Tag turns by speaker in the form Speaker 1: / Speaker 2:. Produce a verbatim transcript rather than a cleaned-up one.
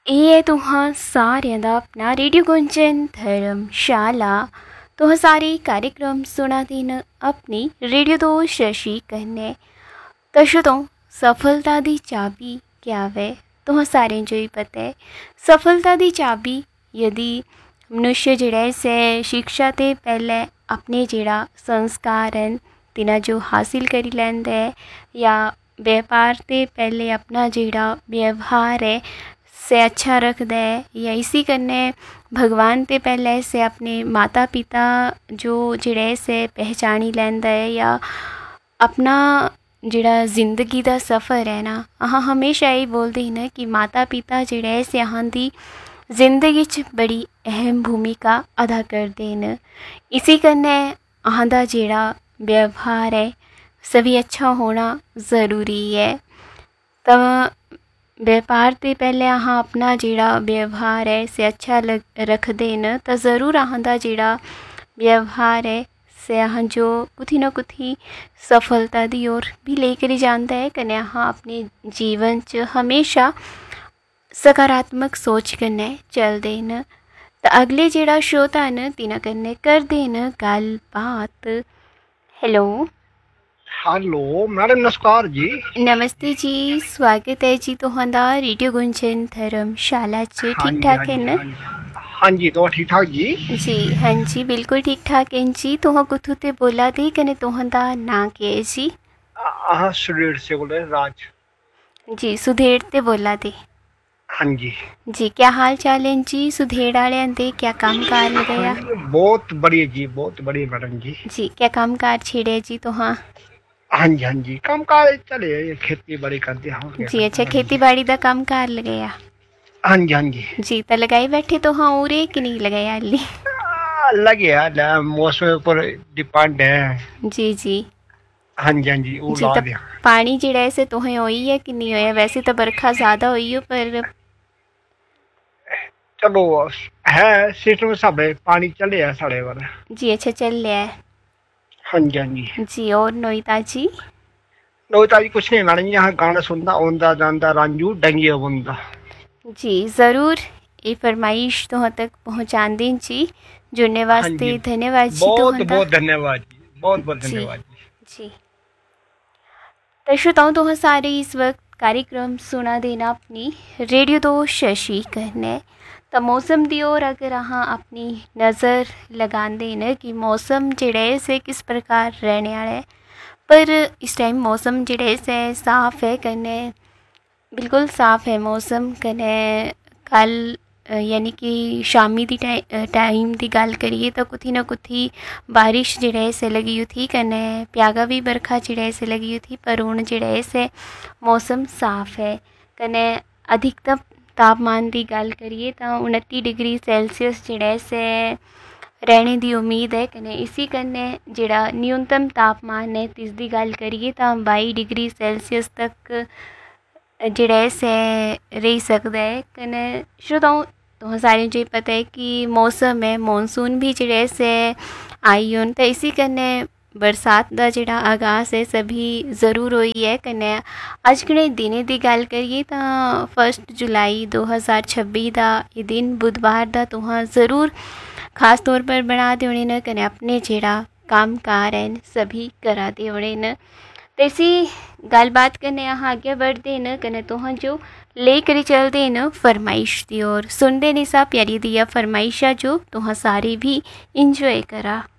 Speaker 1: ਇਹ ਹੈ ਤੁਹਾਂ ਸਾਰਿਆਂ ਦਾ ਆਪਣਾ ਰੇਡੀਓ ਗੁੰਜਨ ਧਰਮਸ਼ਾਲਾ। तुह सारे कार्यक्रम सुना दिन अपनी रेडियो तो शशि कहने तशु तो सफलता दी चाबी क्या वे तुह सारे जो ही पता है। सफलता दी चाबी यदि मनुष्य जिहड़ा से शिक्षा ते पहले अपने जिहड़ा संस्कार हैं तिना जो हासिल करी लैंदा है या व्यापार ते पहले अपना जिहड़ा व्यवहार है से अच्छा रखता है या इसी कन्ने भगवान ते पहले से अपने माता पिता जो जिहड़े से पहचानी लैंदा है या अपना जिहड़ा जिंदगी दा सफ़र है ना अह हमेशा ही बोलते हैं ना कि माता पिता जिहड़े से अहां दी जिंदगी च बड़ी अहम भूमिका अदा करते हैं। इसी कन्ने अहां दा जिहड़ा व्यवहार है सभी अच्छा होना ज़रूरी है। तो व्यापार ते पहले अहाँ अपना जिहड़ा व्यवहार है से अच्छा लग रखते न तो ज़रूर अहाँ दा जिहड़ा व्यवहार है से अहाँ जो कुथी ना कुथी सफलता दी ओर भी लेकर जाता है। कने अहाँ अपने जीवन च हमेशा सकारात्मक सोच कन्नै चलदे न। तो अगले जिहड़ा श्रोता न तिना कन्नै करदे न गल बात। हेलो
Speaker 2: हेलो मैडम नमस्कार जी।
Speaker 1: नमस्ते जी, स्वागत है जी तुहांदा रेडियो गुंजन धर्मशाला च। ठीक ठाक है न?
Speaker 2: हाँ जी तो ठीक ठाक जी।
Speaker 1: जी हाँ जी बिल्कुल ठीक ठाक है जी। तुहां कुथू ते बोला दे कने तुहांदा नां के है जी?
Speaker 2: हाँ सुधेड़ से बोल रहे राज
Speaker 1: जी। सुधेड़ ते बोला दे?
Speaker 2: हाँ जी
Speaker 1: जी। क्या हाल चाल है जी सुधेड़ वाले दे? क्या काम कार लगाया?
Speaker 2: बहुत बढ़िया जी, बहुत बढ़िया मैडम जी।
Speaker 1: जी क्या काम कार छेड़े जी तुहां?
Speaker 2: हाँ जी हाँ जी काम कार चले खेती बाड़ी करते हैं
Speaker 1: जी। अच्छा खेती बाड़ी दा काम कार लगाया?
Speaker 2: हाँ जी हाँ जी
Speaker 1: जी। तो लगाई बैठे तो हाँ उरे कि नहीं लगाया अली?
Speaker 2: लगे यार मौसम पर डिपेंड है।
Speaker 1: जी जी
Speaker 2: हाँ जी हाँ जी वो
Speaker 1: जी।
Speaker 2: ला
Speaker 1: तो
Speaker 2: दिया
Speaker 1: पानी जिहड़ा ऐसे तुहें होई है कि नहीं होया? वैसे तो बरखा ज़्यादा हुई हो पर
Speaker 2: चलो है सिस्टम सब पानी चले है साढ़े वाला।
Speaker 1: जी। अच्छा चल लिया है।
Speaker 2: हाँ जी हाँ जी
Speaker 1: जी। और नोईता जी?
Speaker 2: नोईता जी कुछ नहीं मैडम जी, यहाँ गाना सुनता ओंदा जांदा रांझू डंगिया बुनदा।
Speaker 1: जी ज़रूर ये फरमाइश तुहां तक पहुँचा दें जी। जुड़ने वास्ते धन्यवाद जी।
Speaker 2: बहुत बहुत धन्यवाद जी, बहुत बहुत धन्यवाद जी।
Speaker 1: जी। तो श्रोताओं तुहां सारे इस वक्त कार्यक्रम सुना देना अपनी रेडियो तो शशि कहने। तो मौसम दी ओर अगर अहाँ अपनी नज़र लगाते न कि मौसम जिहड़े से किस प्रकार रहने वाला है, पर इस टाइम मौसम जिहड़े से साफ़ है कने बिल्कुल साफ़ है मौसम। कने कल यानी कि शामी दी टाइम दी गल करिए तो कुथी ना कुथी बारिश जिहड़े से लगी थी कने प्यागा भी बरखा जिहड़े से लगी थी। पर हुण जिहड़े से मौसम साफ़ है। कने अधिकतम तापमान की गल करिए तो उनती डिग्री सैल्सियस जिहड़े से रहने की उम्मीद है। कने इसी कन्ने जिहड़ा न्यूनतम तापमान है तिसदी गल करिए तो बाई डिग्री सैल्सियस तक जिहड़े से रही सकता है। कने श्रोताओं तुहां सारें जो पता है कि मौसम है मानसून भी जिहड़े से आई होन तो इसी कन्ने बरसात का जिहड़ा आगाज़ है सभी ज़रूर हुई है। कन्नै अज कने दिने की गल करिए तो फर्स्ट जुलाई दो हज़ार छब्बी का ये दिन बुधवार का तुहां ज़रूर खास तौर पर बना दे होने न। कन्नै अपने जिहड़ा काम कार हैं सभी करा दे होने न। तो इसी गलबात कन्नै अहाँ आगे बढ़ते न। कन्नै तुहां जो लेकर चलते न फरमाइश दी ओर सुनते नहीं सा प्यारी दिया फरमाइशा जो तुहां सारे भी इंजॉय करा।